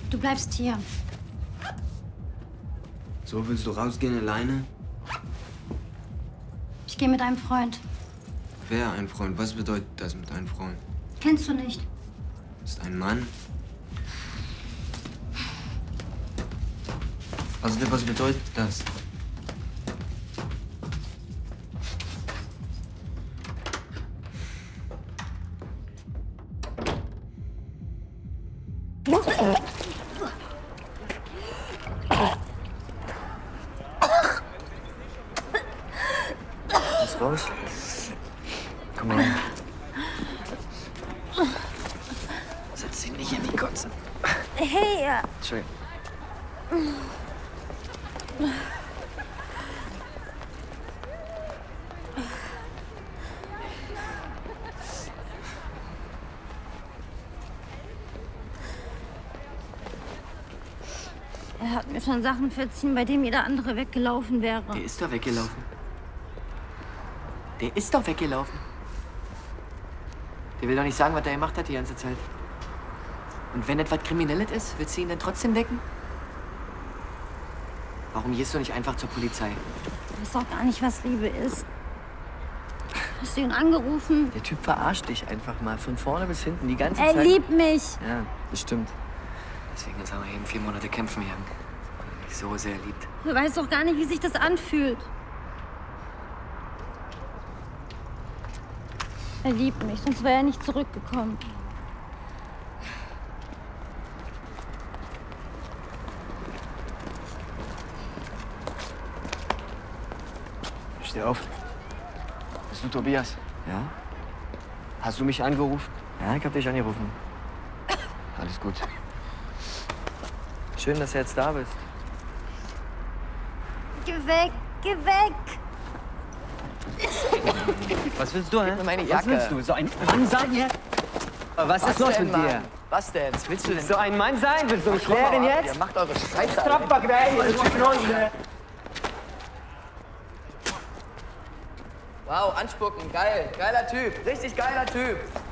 Du bleibst hier. So, willst du rausgehen alleine? Ich gehe mit einem Freund. Wer ein Freund? Was bedeutet das mit einem Freund? Kennst du nicht? Ist ein Mann? Was bedeutet das? Lass raus. Komm mal her. Setz dich nicht in die Kotze. Hey! Entschuldigung. Er hat mir schon Sachen verziehen, bei denen jeder andere weggelaufen wäre. Der ist doch weggelaufen. Der ist doch weggelaufen. Der will doch nicht sagen, was er gemacht hat die ganze Zeit. Und wenn etwas Kriminelles ist, willst du ihn dann trotzdem decken? Warum gehst du nicht einfach zur Polizei? Du weißt doch gar nicht, was Liebe ist. Hast du ihn angerufen? Der Typ verarscht dich einfach mal, von vorne bis hinten, die ganze Er Zeit. liebt mich. Ja, bestimmt. Deswegen ist er eben 4 Monate kämpfen gegangen. Weil er mich so sehr liebt. Du weißt doch gar nicht, wie sich das anfühlt. Er liebt mich, sonst wäre er nicht zurückgekommen. Steh auf. Bist du Tobias? Ja? Hast du mich angerufen? Ja, ich hab dich angerufen. Alles gut. Schön, dass du jetzt da bist. Geh weg, geh weg! Was willst du, hä? Gib mir meine Was Jacke. willst du? So ein Mann sein hier? Was ist los denn, mit dir? Mann? Was denn? Was willst du denn? So ein Mann sein? Willst du mich Komm mal, klären jetzt? Ihr macht eure Scheiße. Trappa gleich, Freunde. Wow, anspucken, geil. Geiler Typ. Richtig geiler Typ.